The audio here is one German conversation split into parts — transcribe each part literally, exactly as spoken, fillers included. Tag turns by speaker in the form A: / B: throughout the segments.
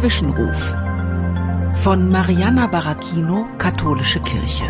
A: Zwischenruf von Mariana Baracchino, Katholische Kirche.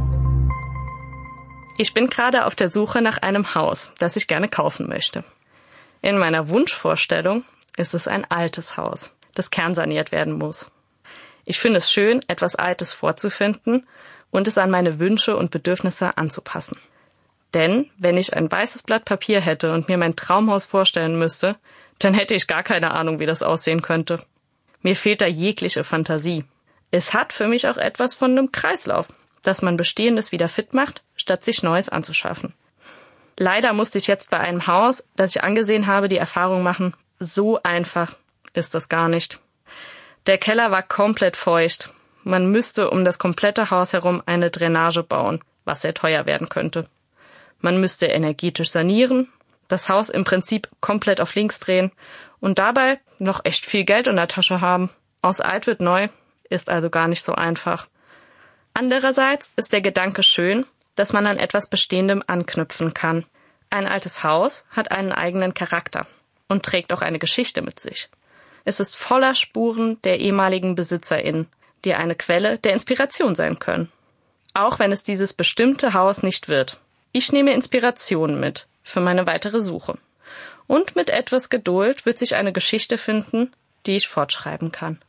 B: Ich bin gerade auf der Suche nach einem Haus, das ich gerne kaufen möchte. In meiner Wunschvorstellung ist es ein altes Haus, das kernsaniert werden muss. Ich finde es schön, etwas Altes vorzufinden und es an meine Wünsche und Bedürfnisse anzupassen. Denn wenn ich ein weißes Blatt Papier hätte und mir mein Traumhaus vorstellen müsste, dann hätte ich gar keine Ahnung, wie das aussehen könnte. Mir fehlt da jegliche Fantasie. Es hat für mich auch etwas von einem Kreislauf, dass man Bestehendes wieder fit macht, statt sich Neues anzuschaffen. Leider musste ich jetzt bei einem Haus, das ich angesehen habe, die Erfahrung machen, so einfach ist das gar nicht. Der Keller war komplett feucht. Man müsste um das komplette Haus herum eine Drainage bauen, was sehr teuer werden könnte. Man müsste energetisch sanieren, das Haus im Prinzip komplett auf links drehen und dabei noch echt viel Geld in der Tasche haben. Aus alt wird neu, ist also gar nicht so einfach. Andererseits ist der Gedanke schön, dass man an etwas Bestehendem anknüpfen kann. Ein altes Haus hat einen eigenen Charakter und trägt auch eine Geschichte mit sich. Es ist voller Spuren der ehemaligen BesitzerInnen, die eine Quelle der Inspiration sein können. Auch wenn es dieses bestimmte Haus nicht wird. Ich nehme Inspiration mit für meine weitere Suche. Und mit etwas Geduld wird sich eine Geschichte finden, die ich fortschreiben kann.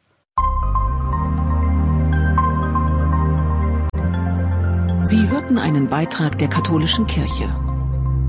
A: Sie hörten einen Beitrag der Katholischen Kirche.